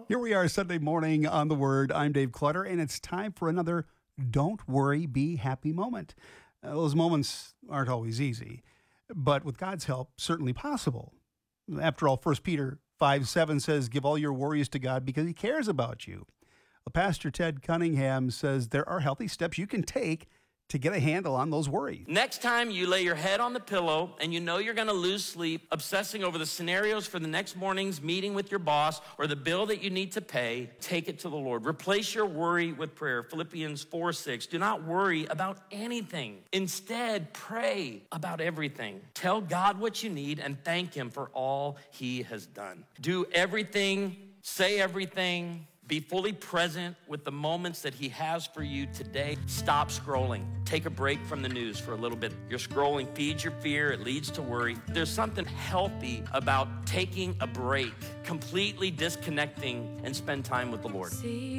Here we are Sunday morning on The Word. I'm Dave Clutter, and it's time for another Don't Worry, Be Happy moment. Those moments aren't always easy, but with God's help, certainly possible. After all, 1 Peter 5:7 says, give all your worries to God because he cares about you. Pastor Ted Cunningham says there are healthy steps you can take to get a handle on those worries. Next time you lay your head on the pillow and you know you're going to lose sleep, obsessing over the scenarios for the next morning's meeting with your boss or the bill that you need to pay, take it to the Lord. Replace your worry with prayer. Philippians 4:6. Do not worry about anything. Instead, pray about everything. Tell God what you need and thank him for all he has done. Do everything, say everything. Be fully present with the moments that he has for you today. Stop scrolling. Take a break from the news for a little bit. Your scrolling feeds your fear. It leads to worry. There's something healthy about taking a break, completely disconnecting and spend time with the Lord.